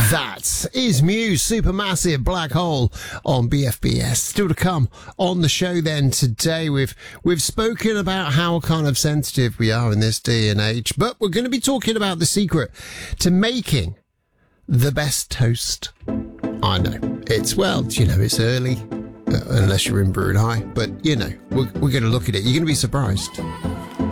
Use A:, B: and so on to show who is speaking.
A: That is Muse, Supermassive Black Hole on BFBS. Still to come on the show then today. We've spoken about how kind of sensitive we are in this day and age, but we're going to be talking about the secret to making the best toast. I know. It's early, unless you're in Brunei, but we're going to look at it. You're going to be surprised.